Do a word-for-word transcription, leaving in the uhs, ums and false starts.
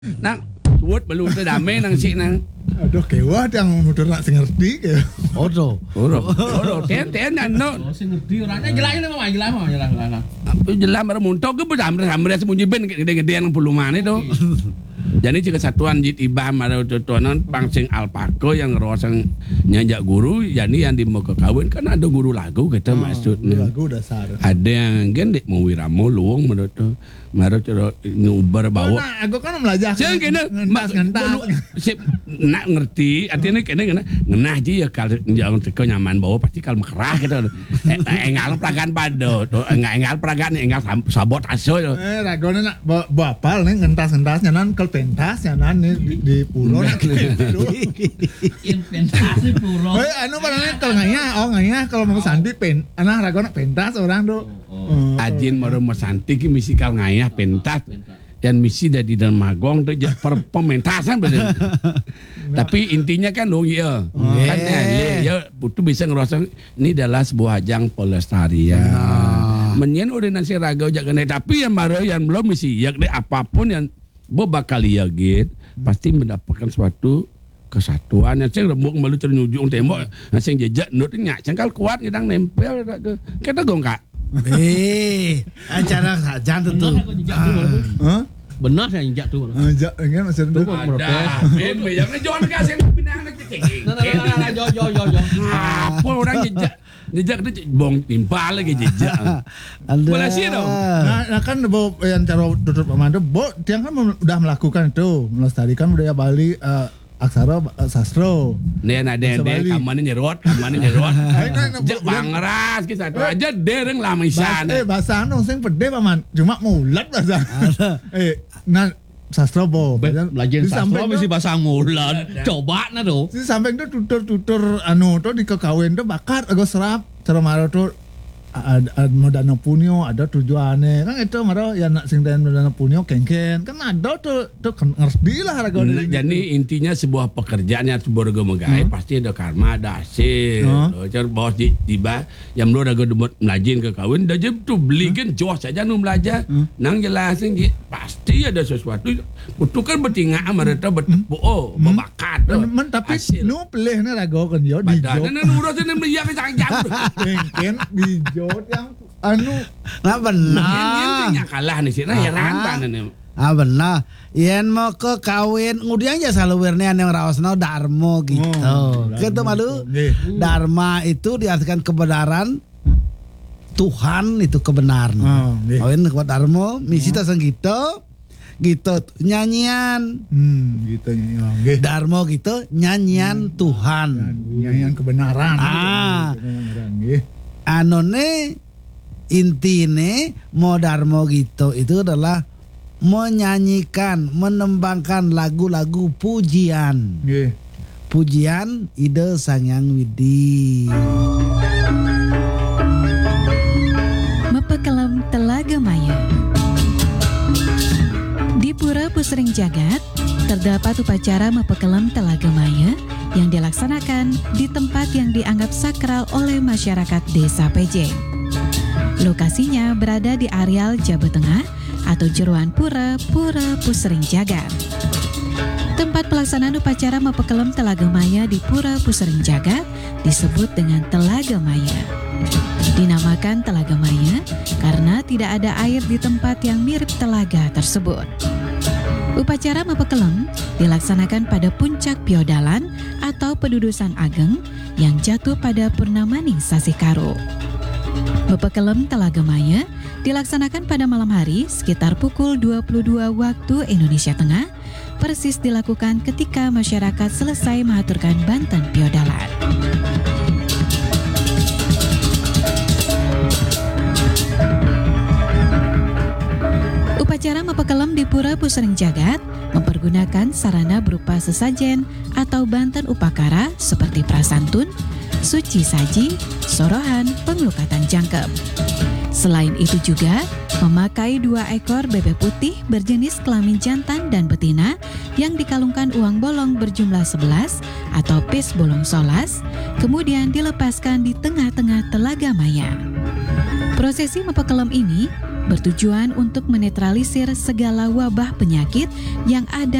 Nang suwut belum terdamai nang sik nang. Aduh kewah yang udah nak ngerti ke. Odo. Oro. Oro ten ten no. Oh, sing ngerti orangnya jelasnya mah jelas mah jelas jelas. Apa jelas mar muntok ke besamre samre sembunyi ben gede-gede nang puluman itu. Jadi jika satuan jit ibah marau tutuanan pangsing alpako yang rosang nyanjak guru, jadi yang di mau ke kawin kan ada guru lagu kita Oh, maksudnya. lagu dasar. Ada yang gendek mau wiramo luang menurut tu. Marau cero ngubar Oh, bawa. nah, aku kan belajar. Saya kena ngentas ngentas. Sip nak ngerti artinya kena kena ngenah je ya kalau jangan teko nyaman bawa pasti kalau mekerah gitu. Engal peragan pado, engal engal peragan engal sabot aso. Eh, ragone nak bapal nih ngentas-ngentasnya nan kel pentasnya nan nih di, di pulau nak gitu. Inventasi puro. Eh, anu barangnya kalau ngaya, oh ngaya kalau mau sandi pen, anak ragone pentas orang tuh. Oh, Ajin mau mesanti ki misi kal ngayah pentas dan misi dari dalam magong tu per pementasan betul. Tapi intinya kan dong ya, kan ya, ya butuh bisa ngerasa ini adalah sebuah ajang pelestarian. Menyen ordinasi raga ojak kena tapi yang baru yang belum misi ya apapun yang bo bakal yagit pasti mendapatkan suatu kesatuan yang saya rembuk malu ternyujung tembok yang jejak nutnya cengkal kuat ngedang nempel kita gongkak. Eh, acara saja tuh. Hah? Benar saya injak tuh. Ngajak ingin masih ada. Ada, ben jangan jangan kasih pindah nak cekik. Nah, nah, nah, jo jo jo jo. Apa orang jejak jejak itu bong timpal lagi jejak. Boleh sih dong. Nah, nah kan bo yang cara tutup pemadu, bo dia kan udah melakukan itu, melestarikan budaya Bali uh, aksara uh, sastro. Nih ada ada kamarnya nyerot, kamarnya nyerot. Jak bangras kita tu aja dereng lama isan. Eh bahasa anu sing pede paman, cuma mulat bahasa. Eh, nah sastro bo. Belajar sastra mesti bahasa ngulan. Coba na tuh. Si samping tu tutur-tutur anu tu di kekawin tu bakat agak serap. Cara maro tu ada modana punyo ada tujuannya kan itu maro yang nak sing dan modana punyo kengken kan ada tuh tuh ngerti lah harga jadi intinya sebuah pekerjaan yang sebuah megai hmm? pasti ada karma ada hasil hmm? Car bos di tiba yang belum ada demot melajin ke kawin dah je tu belikan hmm? Jos saja nu belajar hmm? Nang jelasin pasti ada sesuatu itu kan bertingak mereka bertepuk oh hmm? Berbakat men tapi nu pelih ni raga kan yo di jo dan nu urusan ni beli yang jam kengken di yang anu nggak benar. Yang kalah nih sih, nah ya rantan nih. Ah benar. Yen mau ke kawin, ngudian aja salurnya yang rawasno darmo gitu. Oh, gitu malu. Dharma itu diartikan kebenaran. Tuhan itu kebenaran. Oh, kawin kuat darmo, misi tasang gitu. Gitu nyanyian. Hmm, gitu nyanyian. Darmo gitu nyanyian Tuhan. Nyanyian kebenaran. Ah. Anone intine modarmo gitu itu adalah menyanyikan, menembangkan lagu-lagu pujian. Yeah. Pujian Ide Sang Hyang Widi. Mepekelem Telaga Maya. Di Pura Pusring Jagat terdapat upacara Mepekelem Telaga Maya yang dilaksanakan di tempat yang dianggap sakral oleh masyarakat Desa Pejeng. Lokasinya berada di areal Jawa Tengah atau Jeruan Pura, Pura Pusring Jagat. Tempat pelaksanaan upacara Mepekelem Telaga Maya di Pura Pusring Jagat disebut dengan Telaga Maya. Dinamakan Telaga Maya karena tidak ada air di tempat yang mirip telaga tersebut. Upacara Mepekelem dilaksanakan pada puncak Piodalan atau Pedudusan Ageng yang jatuh pada Purnamaning Sasi Karo. Mepekelem Telaga Maya dilaksanakan pada malam hari sekitar pukul dua puluh dua waktu Indonesia Tengah, persis dilakukan ketika masyarakat selesai mengaturkan Banten Piodalan. Upacara Mepekelem di Pura Pusring Jagat mempergunakan sarana berupa sesajen atau banten upakara seperti prasantun, suci saji, sorohan, pengelukatan jangkep. Selain itu juga memakai dua ekor bebek putih berjenis kelamin jantan dan betina yang dikalungkan uang bolong berjumlah sebelas atau pis bolong solas, kemudian dilepaskan di tengah-tengah Telaga Maya. Prosesi Mepekelem ini bertujuan untuk menetralisir segala wabah penyakit yang ada